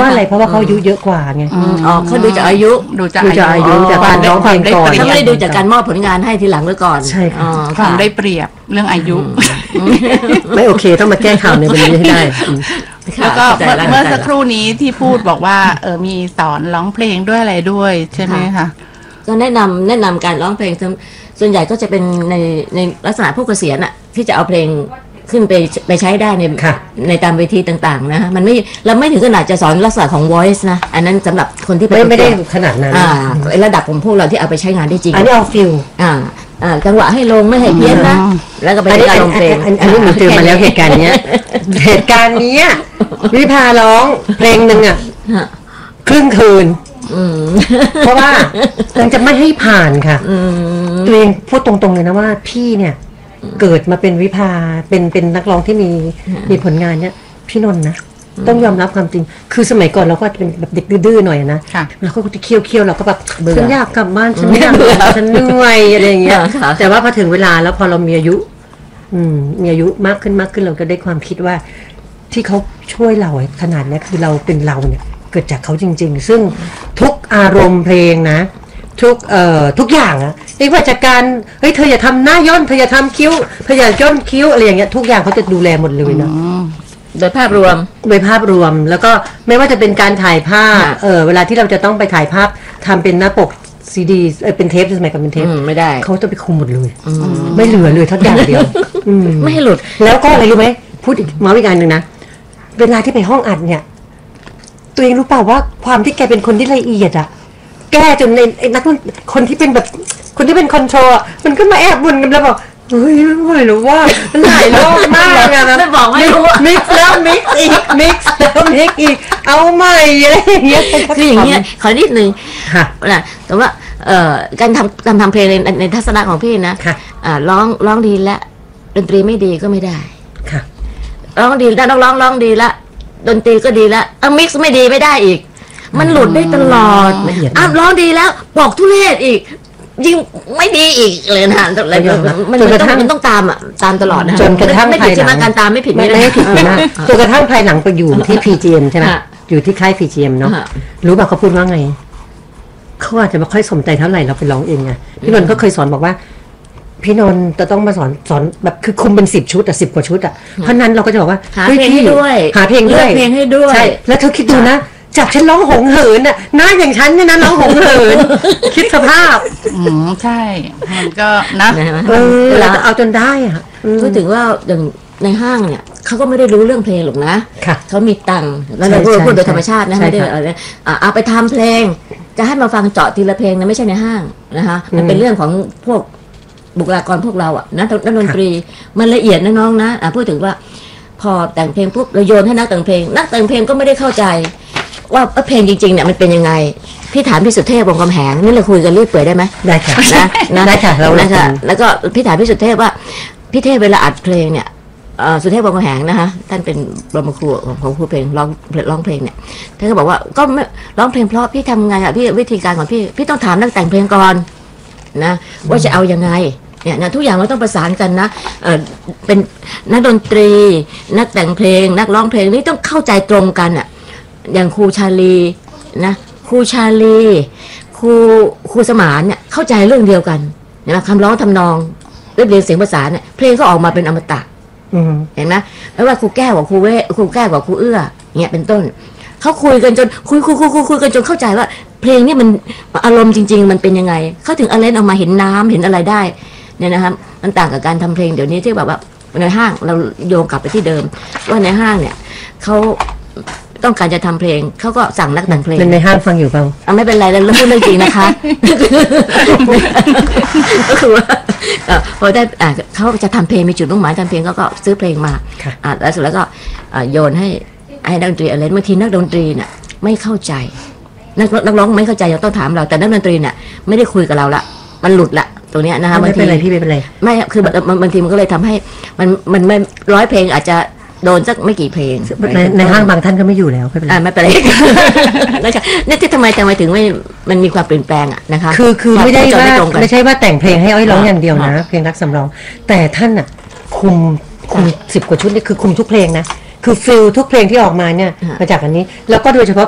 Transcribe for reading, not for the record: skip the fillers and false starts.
อะไรเพราะว่าเขาอายุเยอะกว่าไงอ๋อเขาดูจากอายุจากการร้องเพลงก่อนเขาไม่ได้ดูจากการมอบผลงานให้ทีหลังหรือก่อนใช่ค่ะความได้เปรียบเรื่องอายุไม่โอเคต้องมาแก้ข่าวในวันนี้ให้ได้แล้วก็เมื่อสักครู่นี้ที่พูดบอกว่ามีสอนร้องเพลงด้วยอะไรด้วยใช่ไหมคะก็แนะนำการร้องเพลงส่วนใหญ่ก็จะเป็นในลักษณะผู้เกษียณอะที่จะเอาเพลงขึ้นไปใช้ได้ในตามเวทีต่างๆนะมันไม่เราไม่ถึงขนาดจะสอนลักษณะของ voice นะอันนั้นสำหรับคนที่ไม่ได้ขนาดนั้นระดับของพวกเราที่เอาไปใช้งานได้จริงอันนี้เอาฟิลจังหวะให้ลงไม่ให้เพี้ยนนะแล้วก็ไปการร้องเพลงอันนี้มีเจอมาแล้วเหตุการณ์นี้วิภาร้องเพลงหนึ่งอ่ะครึ่งคืนเพราะว่ามันจะไม่ให้ผ่านค่ะตัวเองพูดตรงๆเลยนะว่าพี่เนี่ยเกิดมาเป็นวิภาเป็นนักร้องที่มีผลงานเนี่ยพี่นนท์นะต้องยอมรับความจริงคือสมัยก่อนเราก็เป็นแบบเด็กดื้อๆหน่อยนะเราก็จะเคี้ยวเราก็แบบฉันอยากกลับบ้านฉันไม่อยากฉันเหนื่อยอะไรอย่างเงี้ยแต่ว่าพอถึงเวลาแล้วพอเรามีอายุมากขึ้นเราก็ได้ความคิดว่าที่เขาช่วยเราขนาดนี้คือเราเป็นเราเนี่ยเกิดจากเขาจริงๆซึ่งทุกอารมณ์เพลงนะทุกอย่างอะไม่ว่าจากการเฮ้ยเธออย่าทำหน้าย่นเธออย่าทำคิ้วเธออย่าย่นคิ้วอะไรอย่างเงี้ยทุกอย่างเขาจะดูแลหมดเลยนะโดยภาพรวมแล้วก็ไม่ว่าจะเป็นการถ่ายภาพเวลาที่เราจะต้องไปถ่ายภาพทำเป็นหน้าปกซีดีเป็นเทปสมัยก่อนเป็นเทปไม่ได้เขาจะไปคุมหมดเลยไม่เหลือเลยทักอย่างเดียวไม่ให้หลุดแล้วก็อะไรรู้ไหมพูดอีกมาอีกอันหนึ่งนะเวลาที่ไปห้องอัดเนี่ยตัวเองรู้เปล่าว่าความที่แกเป็นคนที่ละเอียดอะแก้จนในนักคนที่เป็นแบบคนที่เป็นคอนโทรลมันก็มาแอบบ่นกันแล้วบอกเฮ้ยไม่รู้ว่ามันหลายรอบมากอะนะไม่บอกไม่รู้มิกซ์แล้วมิกซ์อีกเอาใหม่อะไรอย่างเงี้ยคืออย่างเงี้ยขอนิดนึงนะแต่ว่าการทำเพลงในทัศนะของพี่นะร้องดีแล้วดนตรีไม่ดีก็ไม่ได้ร้องดีแล้วต้องร้องดีแล้วดนตรีก็ดีแล้วมิกซ์ไม่ดีไม่ได้อีกมันหลุดได้ตลอดร้องดีแล้วบอกทุเรศอีกยิ่งไม่ดีอีกเลยนะอะไรมันต้องตามตลอดนะจนกระทั่งไม่ผิดใช่ไหมการตามไม่ผิดไม่ผิดนะจนกระทั่งภายหลังไปอยู่ที่ PGM ใช่ไหมอยู่ที่ค่าย PGM เนาะรู้ป่ะเขาพูดว่าไงเขาอาจจะไม่ค่อยสนใจเท่าไหร่เราไปร้องเองไงพี่นนท์ก็เคยสอนบอกว่าพี่นนท์จะต้องมาสอนแบบคือคุมเป็น10 ชุด10 กว่าชุดเพราะนั้นเราก็จะบอกว่าหาเพลงให้ด้วยใช่แล้วเธอคิดดูนะจากฉันร้องหงเหินน่ะหน้าอย่างฉันเนี่ยนะร้องหงเหินคิดสภาพใช่มันก็นะแล้วเอาจนได้อะพูดถึงว่าอย่างในห้างเนี่ยเขาก็ไม่ได้รู้เรื่องเพลงหรอกนะเขามีตังค์แล้วเราพูดโดยธรรมชาตินะไม่ได้อะไรเอาไปทำเพลงจะให้มาฟังเจาะทีละเพลงนะไม่ใช่ในห้างนะคะมันเป็นเรื่องของพวกบุคลากรพวกเราอ่ะนักดนตรีมันละเอียดนะน้องนะพูดถึงว่าพอแต่งเพลงปุ๊บเราโยนให้นักแต่งเพลงก็ไม่ได้เข้าใจว่าเพลงจริงๆเนี่ยมันเป็นยังไงพี่ถามพี่สุเทพวงศ์คำแหงนี่เราคุยกันเรื่อยเปื่อยได้ไหมได้ค่ะได้ค่ะแล้วก็พี่ถามพี่สุเทพว่าพี่เทพเวลาอัดเพลงเนี่ยสุเทพวงศ์คำแหงนะคะท่านเป็นบรมครูของครูเพลงร้องเพลงเนี่ยท่านก็บอกว่าก็ร้องเพลงเพราะพี่ทำไงอ่ะพี่วิธีการของพี่ต้องถามนักแต่งเพลงก่อนนะว่าจะเอายังไงเนี่ยนะทุกอย่างมันต้องประสานกันนะเป็นนักดนตรีนักแต่งเพลงนักร้องเพลงนี่ต้องเข้าใจตรงกันอ่ะอย่างครูชาลีนะครูสมานเนี่ยเข้าใจเรื่องเดียวกันนะคำร้องทำนองเรียนเสียงประสานเนี่ยเพลงก็ออกมาเป็นอมตะเห็นไหมไม่ว่าครูแก้วกับครูแก้วกับครูเอื้อเนี่ยเป็นต้นเขาคุยกันจนคุยกันจนเข้าใจว่าเพลงนี่มันอารมณ์จริงๆมันเป็นยังไงเขาถึงเอาเล่นออกมาเห็นน้ำเห็นอะไรได้เนี่ยนะครับมันต่างกับการทำเพลงเดี๋ยวนี้ที่แบบว่าในห้างเราโยงกลับไปที่เดิมว่าในห้างเนี่ยเขาต้องการจะทำเพลงเขาก็สั่งนักแต่งเพลงในห้างฟังอยู่เปล่าไม่เป็นไรแล้วพูดเรื่องจริงนะคะก็คือว่าพอได้เขาจะทำเพลงมีจุดมุ่งหมายทำเพลงก็ซื้อเพลงมาแล้วก็โยนให้นักดนตรีอะไรบางทีนักดนตรีเนี่ยไม่เข้าใจนักร้องไม่เข้าใจเราต้องถามเราแต่นักดนตรีเนี่ยไม่ได้คุยกับเราละมันหลุดละตรงนี้นะคะไม่เป็นไรพี่ไม่เป็นไรไม่คือบางทีมันก็เลยทำให้มันไม่100 เพลงอาจจะโดนสักไม่กี่เพลงในห้างบางท่านก็ไม่อยู่แล้วไม่เป็นไรไม่เป็นไรนะคะนี่ที่ทำไมถึงไม่มันมีความเปลี่ยนแปลงอะนะคะคือไม่ได้ว่าไม่ใช่ว่าแต่งเพลงให้อ้อยร้องอย่างเดียวนะเพลงรักสำรองแต่ท่านอะคุม10 กว่าชุดนี่คือคุมทุกเพลงนะคือฟิลทุกเพลงที่ออกมาเนี่ยมาจากอันนี้แล้วก็โดยเฉพาะ